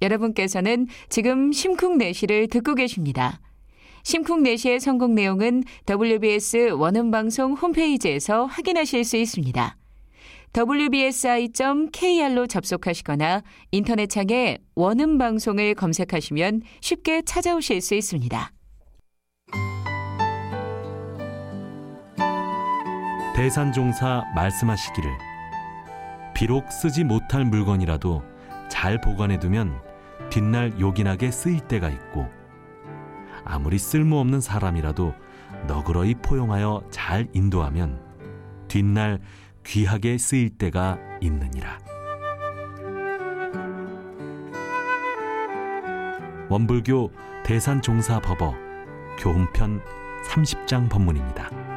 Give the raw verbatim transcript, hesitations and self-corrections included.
여러분께서는 지금 심쿵내시를 듣고 계십니다. 심쿵내시의 성공 내용은 더블유비에스 원음방송 홈페이지에서 확인하실 수 있습니다. 더블유 비 에스 아이 점 케이 알로 접속하시거나 인터넷창에 원음방송을 검색하시면 쉽게 찾아오실 수 있습니다. 대산종사 말씀하시기를 비록 쓰지 못할 물건이라도 잘 보관해두면 뒷날 요긴하게 쓰일 때가 있고 아무리 쓸모없는 사람이라도 너그러이 포용하여 잘 인도하면 뒷날 귀하게 쓰일 때가 있느니라. 원불교 대산종사법어 교훈편 삼십 장 법문입니다.